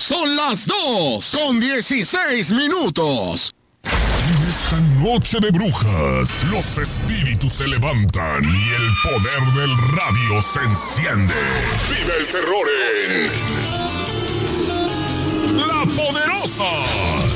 Son las 2:16. En esta noche de brujas, los espíritus se levantan y el poder del radio se enciende. ¡Vive el terror en La Poderosa!